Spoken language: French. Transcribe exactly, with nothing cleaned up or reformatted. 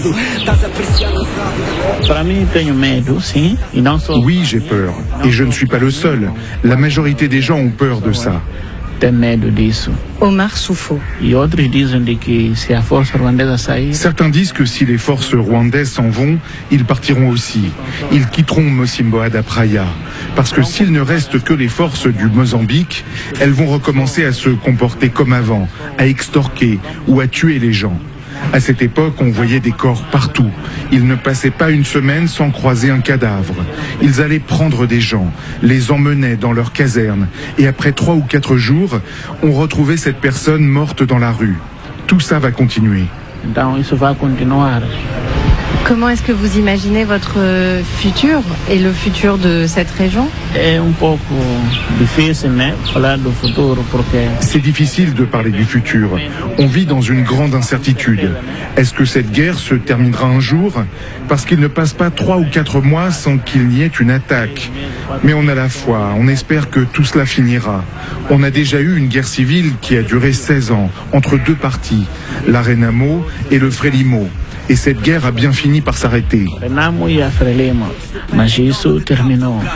Oui, j'ai peur. Et je ne suis pas le seul. La majorité des gens ont peur de ça. Omar Soufo. Certains disent que si les forces rwandaises s'en vont, ils partiront aussi. Ils quitteront Mocimboa da Praia. Parce que s'il ne reste que les forces du Mozambique, elles vont recommencer à se comporter comme avant, à extorquer ou à tuer les gens. À cette époque, on voyait des corps partout. Ils ne passaient pas une semaine sans croiser un cadavre. Ils allaient prendre des gens, les emmenaient dans leur caserne. Et après trois ou quatre jours, on retrouvait cette personne morte dans la rue. Tout ça va continuer. Comment est-ce que vous imaginez votre futur et le futur de cette région? C'est difficile de parler du futur. On vit dans une grande incertitude. Est-ce que cette guerre se terminera un jour? Parce qu'il ne passe pas trois ou quatre mois sans qu'il n'y ait une attaque. Mais on a la foi, on espère que tout cela finira. On a déjà eu une guerre civile qui a duré seize ans, entre deux partis, la Renamo et le Frelimo. Et cette guerre a bien fini par s'arrêter.